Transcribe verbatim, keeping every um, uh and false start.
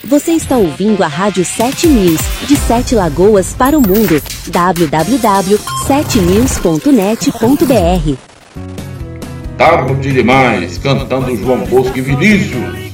Você está ouvindo a Rádio sete News, de Sete Lagoas para o mundo. w w w ponto sete news ponto net ponto b r. Tarde demais, cantando João Bosco e Vinícius.